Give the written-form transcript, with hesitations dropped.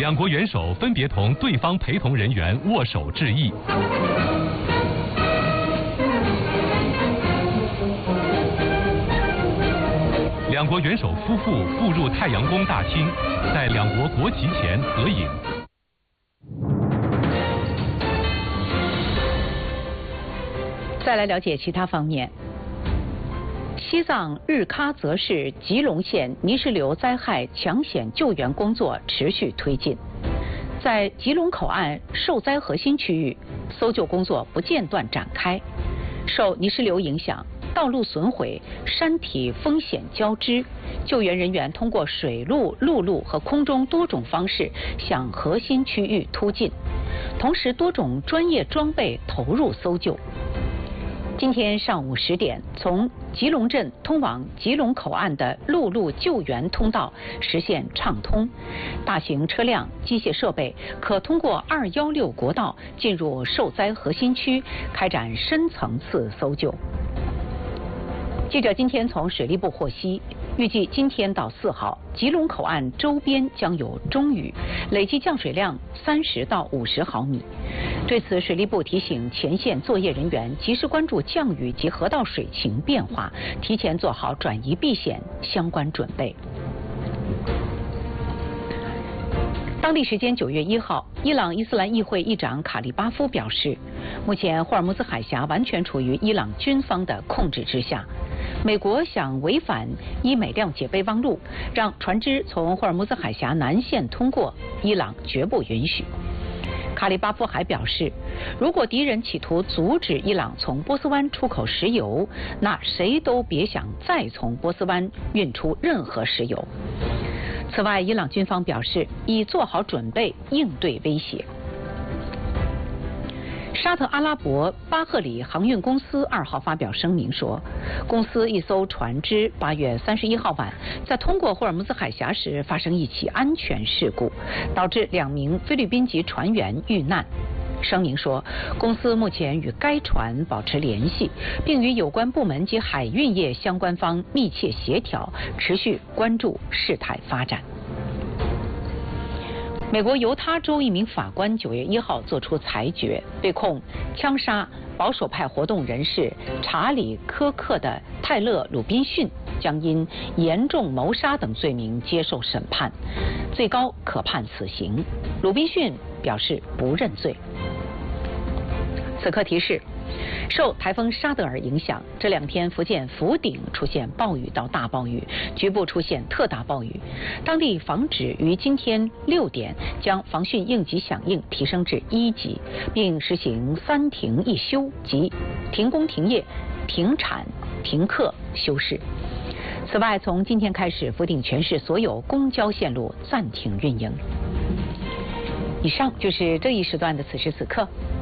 两国元首分别同对方陪同人员握手致意。两国元首夫妇步入太阳宫大厅，在两国国旗前合影。 再来了解其他方面。西藏日喀则市吉隆县泥石流灾害抢险救援工作持续推进，在吉隆口岸受灾核心区域，搜救工作不间断展开。受泥石流影响，道路损毁，山体风险交织，救援人员通过水路、陆路和空中多种方式向核心区域突进，同时多种专业装备投入搜救。今天上午10点，从吉隆镇通往吉隆口岸的陆路救援通道实现畅通，大型车辆、机械设备可通过216国道进入受灾核心区，开展深层次搜救。记者今天从水利部获悉，预计今天到4号，吉隆口岸周边将有中雨，累计降水量30到50毫米。对此，水利部提醒前线作业人员及时关注降雨及河道水情变化，提前做好转移避险相关准备。当地时间9月1号，伊朗伊斯兰议会议长卡利巴夫表示，目前霍尔木兹海峡完全处于伊朗军方的控制之下。美国想违反伊美谅解备忘录，让船只从霍尔木兹海峡南线通过，伊朗绝不允许。卡利巴夫还表示，如果敌人企图阻止伊朗从波斯湾出口石油，那谁都别想再从波斯湾运出任何石油。此外，伊朗军方表示已做好准备应对威胁。沙特阿拉伯巴赫里航运公司2号发表声明说，公司一艘船只8月31号晚在通过霍尔木兹海峡时发生一起安全事故，导致2名菲律宾籍船员遇难。声明说，公司目前与该船保持联系，并与有关部门及海运业相关方密切协调，持续关注事态发展。美国犹他州一名法官9月1号作出裁决，被控枪杀保守派活动人士查理·科克的泰勒·鲁宾逊将因严重谋杀等罪名接受审判，最高可判死刑。鲁宾逊表示不认罪。此刻提示，受台风沙德尔影响，这2天福建福鼎出现暴雨到大暴雨，局部出现特大暴雨。当地防指于今天6点将防汛应急响应提升至1级，并实行3停1休及停工停业、停产、停课、休市。此外，从今天开始，福鼎全市所有公交线路暂停运营。以上就是这一时段的此时此刻。